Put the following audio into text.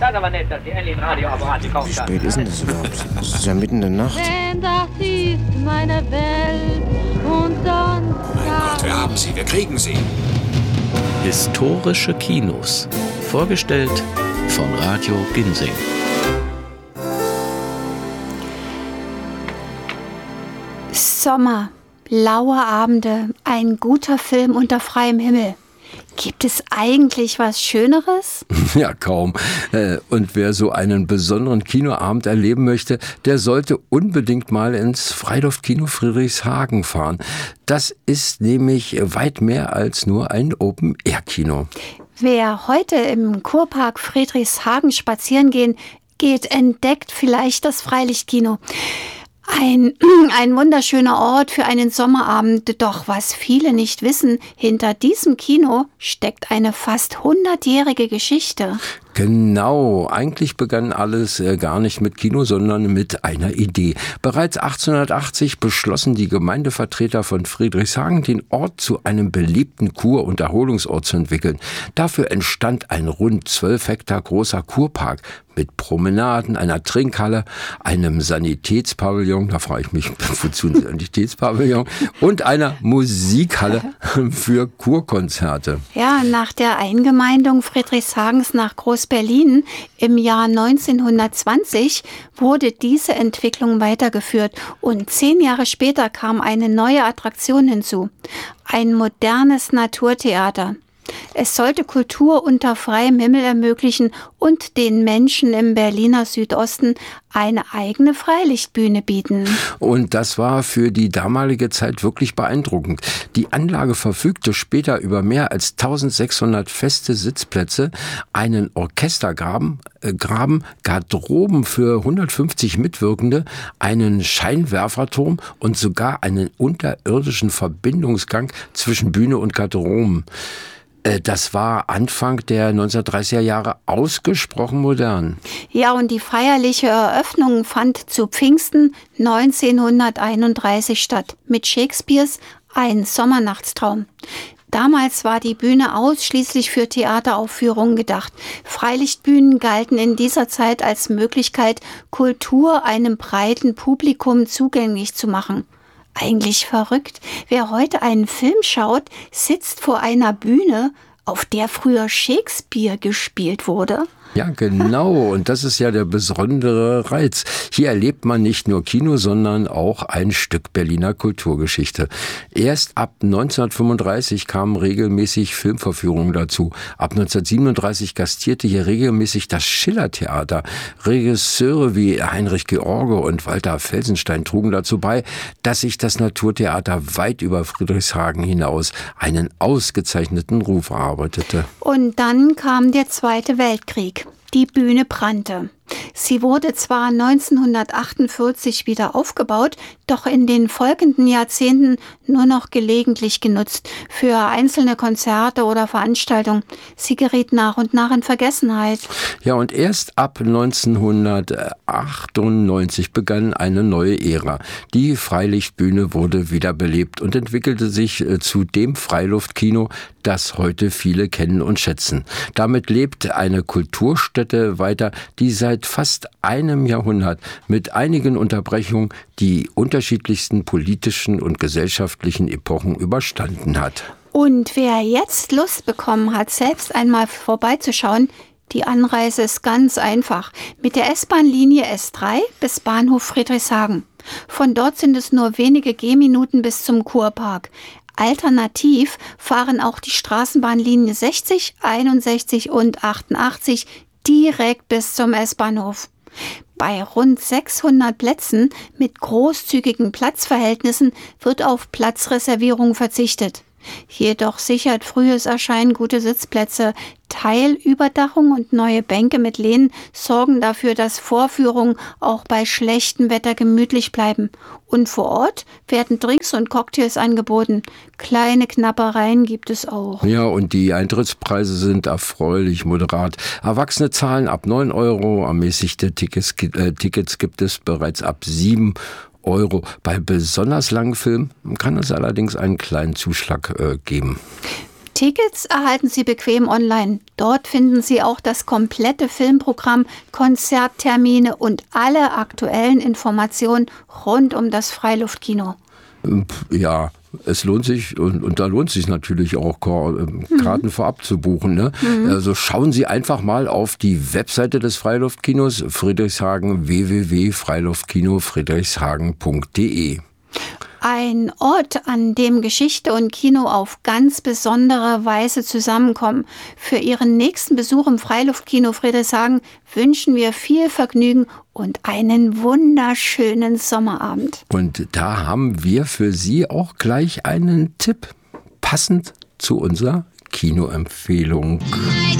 Das ist aber nett, dass Sie endlich ein Radioapparat gekauft haben. Wie spät ist denn das überhaupt? Es ist ja mitten in der Nacht. Denn das ist meine Welt und sonst. Mein Gott, wir haben sie, wir kriegen sie. Historische Kinos. Vorgestellt von Radio Ginsing. Sommer, laue Abende, ein guter Film unter freiem Himmel. Gibt es eigentlich was Schöneres? Ja, kaum. Und wer so einen besonderen Kinoabend erleben möchte, der sollte unbedingt mal ins Freiluftkino Friedrichshagen fahren. Das ist nämlich weit mehr als nur ein Open-Air-Kino. Wer heute im Kurpark Friedrichshagen spazieren geht, entdeckt vielleicht das Freilichtkino. Ein wunderschöner Ort für einen Sommerabend. Doch was viele nicht wissen, hinter diesem Kino steckt eine fast 100-jährige Geschichte. Genau, eigentlich begann alles gar nicht mit Kino, sondern mit einer Idee. Bereits 1880 beschlossen die Gemeindevertreter von Friedrichshagen, den Ort zu einem beliebten Kur- und Erholungsort zu entwickeln. Dafür entstand ein rund 12 Hektar großer Kurpark mit Promenaden, einer Trinkhalle, einem Sanitätspavillon, da frage ich mich, wozu ein Sanitätspavillon, und einer Musikhalle für Kurkonzerte. Ja, nach der Eingemeindung Friedrichshagens nach Groß-Berlin im Jahr 1920 wurde diese Entwicklung weitergeführt und 10 Jahre später kam eine neue Attraktion hinzu, ein modernes Naturtheater. Es sollte Kultur unter freiem Himmel ermöglichen und den Menschen im Berliner Südosten eine eigene Freilichtbühne bieten. Und das war für die damalige Zeit wirklich beeindruckend. Die Anlage verfügte später über mehr als 1600 feste Sitzplätze, einen Orchestergraben, Garderoben für 150 Mitwirkende, einen Scheinwerferturm und sogar einen unterirdischen Verbindungsgang zwischen Bühne und Garderoben. Das war Anfang der 1930er Jahre ausgesprochen modern. Ja, und die feierliche Eröffnung fand zu Pfingsten 1931 statt mit Shakespeares Ein Sommernachtstraum. Damals war die Bühne ausschließlich für Theateraufführungen gedacht. Freilichtbühnen galten in dieser Zeit als Möglichkeit, Kultur einem breiten Publikum zugänglich zu machen. Eigentlich verrückt. Wer heute einen Film schaut, sitzt vor einer Bühne, auf der früher Shakespeare gespielt wurde. Ja, genau. Und das ist ja der besondere Reiz. Hier erlebt man nicht nur Kino, sondern auch ein Stück Berliner Kulturgeschichte. Erst ab 1935 kamen regelmäßig Filmverführungen dazu. Ab 1937 gastierte hier regelmäßig das Schillertheater. Regisseure wie Heinrich George und Walter Felsenstein trugen dazu bei, dass sich das Naturtheater weit über Friedrichshagen hinaus einen ausgezeichneten Ruf erarbeitete. Und dann kam der Zweite Weltkrieg. Die Bühne brannte. Sie wurde zwar 1948 wieder aufgebaut, doch in den folgenden Jahrzehnten nur noch gelegentlich genutzt für einzelne Konzerte oder Veranstaltungen. Sie geriet nach und nach in Vergessenheit. Ja, und erst ab 1998 begann eine neue Ära. Die Freilichtbühne wurde wiederbelebt und entwickelte sich zu dem Freiluftkino, das heute viele kennen und schätzen. Damit lebt eine Kulturstätte weiter, die seit fast einem Jahrhundert mit einigen Unterbrechungen die unterschiedlichsten politischen und gesellschaftlichen Epochen überstanden hat. Und wer jetzt Lust bekommen hat, selbst einmal vorbeizuschauen, die Anreise ist ganz einfach. Mit der S-Bahn-Linie S3 bis Bahnhof Friedrichshagen. Von dort sind es nur wenige Gehminuten bis zum Kurpark. Alternativ fahren auch die Straßenbahnlinie 60, 61 und 88 direkt bis zum S-Bahnhof. Bei rund 600 Plätzen mit großzügigen Platzverhältnissen wird auf Platzreservierung verzichtet. Jedoch sichert frühes Erscheinen gute Sitzplätze. Teilüberdachung und neue Bänke mit Lehnen sorgen dafür, dass Vorführungen auch bei schlechtem Wetter gemütlich bleiben. Und vor Ort werden Drinks und Cocktails angeboten. Kleine Knabbereien gibt es auch. Ja, und die Eintrittspreise sind erfreulich moderat. Erwachsene zahlen ab 9 €, ermäßigte Tickets gibt es bereits ab 7 €. Bei besonders langen Filmen kann es allerdings einen kleinen Zuschlag geben. Tickets erhalten Sie bequem online. Dort finden Sie auch das komplette Filmprogramm, Konzerttermine und alle aktuellen Informationen rund um das Freiluftkino. Ja, es lohnt sich und da lohnt sich natürlich auch, Karten vorab zu buchen. Ne? Also schauen Sie einfach mal auf die Webseite des Freiluftkinos Friedrichshagen, www.freiluftkino-friedrichshagen.de. Ein Ort, an dem Geschichte und Kino auf ganz besondere Weise zusammenkommen. Für Ihren nächsten Besuch im Freiluftkino Friedrichshagen wünschen wir viel Vergnügen und einen wunderschönen Sommerabend. Und da haben wir für Sie auch gleich einen Tipp, passend zu unserer Kinoempfehlung.